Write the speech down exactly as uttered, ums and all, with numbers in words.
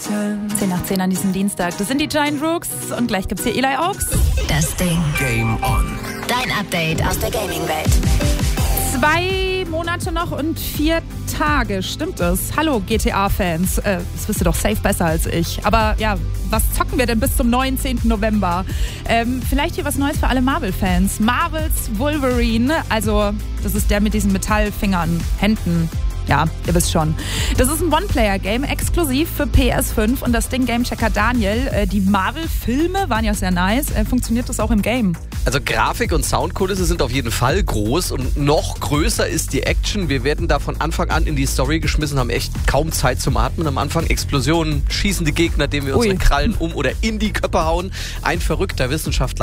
zehn nach zehn an diesem Dienstag. Das sind die Giant Rooks und gleich gibt's hier Eli Oaks. Das Ding. Game on. Dein Update aus der Gaming-Welt. Zwei Monate noch und vier Tage, stimmt es? Hallo G T A-Fans, äh, das wisst ihr doch safe besser als ich. Aber ja, was zocken wir denn bis zum neunzehnten November? Ähm, vielleicht hier was Neues für alle Marvel-Fans. Marvels Wolverine, also das ist der mit diesen Metallfingern, Händen. Ja, ihr wisst schon. Das ist ein One-Player-Game, exklusiv für P S fünf und das Ding Gamechecker Daniel. Äh, die Marvel-Filme waren ja sehr nice. Äh, funktioniert das auch im Game? Also Grafik und Soundkulisse sind auf jeden Fall groß und noch größer ist die Action. Wir werden da von Anfang an in die Story geschmissen, haben echt kaum Zeit zum Atmen. Am Anfang Explosionen, schießende Gegner, denen wir unsere Ui. Krallen um oder in die Köpfe hauen. Ein verrückter Wissenschaftler